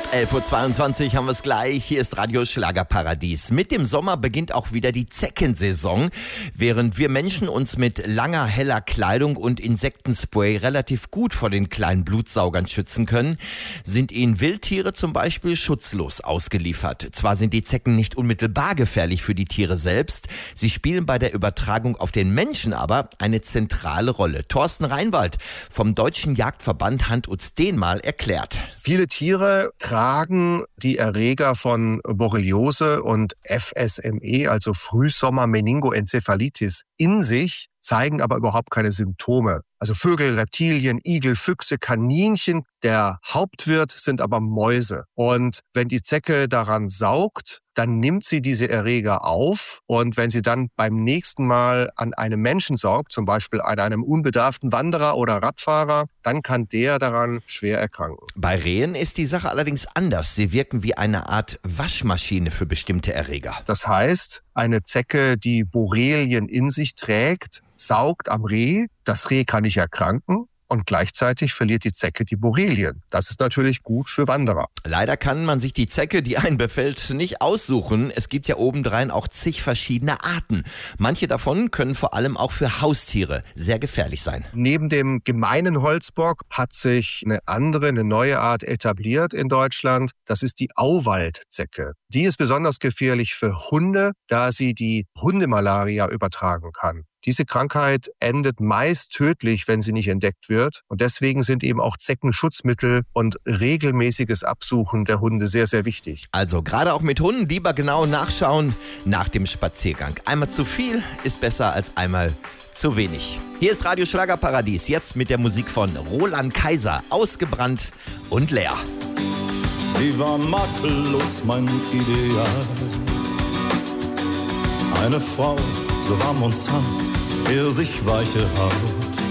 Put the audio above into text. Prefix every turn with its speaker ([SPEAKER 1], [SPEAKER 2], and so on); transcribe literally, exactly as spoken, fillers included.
[SPEAKER 1] elf Uhr zweiundzwanzig haben wir es gleich. Hier ist Radio Schlagerparadies. Mit dem Sommer beginnt auch wieder die Zeckensaison. Während wir Menschen uns mit langer, heller Kleidung und Insektenspray relativ gut vor den kleinen Blutsaugern schützen können, sind ihnen Wildtiere zum Beispiel schutzlos ausgeliefert. Zwar sind die Zecken nicht unmittelbar gefährlich für die Tiere selbst, sie spielen bei der Übertragung auf den Menschen aber eine zentrale Rolle. Thorsten Reinwald vom Deutschen Jagdverband hat uns den mal erklärt.
[SPEAKER 2] Viele Tiere tragen die Erreger von Borreliose und F S M E, also Frühsommer-Meningoenzephalitis, in sich, zeigen aber überhaupt keine Symptome. Also Vögel, Reptilien, Igel, Füchse, Kaninchen. Der Hauptwirt sind aber Mäuse. Und wenn die Zecke daran saugt, dann nimmt sie diese Erreger auf. Und wenn sie dann beim nächsten Mal an einem Menschen saugt, zum Beispiel an einem unbedarften Wanderer oder Radfahrer, dann kann der daran schwer erkranken.
[SPEAKER 1] Bei Rehen ist die Sache allerdings anders. Sie wirken wie eine Art Waschmaschine für bestimmte Erreger.
[SPEAKER 2] Das heißt, eine Zecke, die Borrelien in sich trägt, saugt am Reh. Das Reh kann nicht erkranken. Und gleichzeitig verliert die Zecke die Borrelien. Das ist natürlich gut für Wanderer.
[SPEAKER 1] Leider kann man sich die Zecke, die einen befällt, nicht aussuchen. Es gibt ja obendrein auch zig verschiedene Arten. Manche davon können vor allem auch für Haustiere sehr gefährlich sein.
[SPEAKER 2] Neben dem gemeinen Holzbock hat sich eine andere, eine neue Art etabliert in Deutschland. Das ist die Auwaldzecke. Die ist besonders gefährlich für Hunde, da sie die Hundemalaria übertragen kann. Diese Krankheit endet meist tödlich, wenn sie nicht entdeckt wird. Und deswegen sind eben auch Zeckenschutzmittel und regelmäßiges Absuchen der Hunde sehr, sehr wichtig.
[SPEAKER 1] Also gerade auch mit Hunden lieber genau nachschauen nach dem Spaziergang. Einmal zu viel ist besser als einmal zu wenig. Hier ist Radio Schlagerparadies, jetzt mit der Musik von Roland Kaiser, Ausgebrannt und leer.
[SPEAKER 3] Sie war makellos mein Ideal. Eine Frau, so warm und zart, Pfirsichweiche Haut.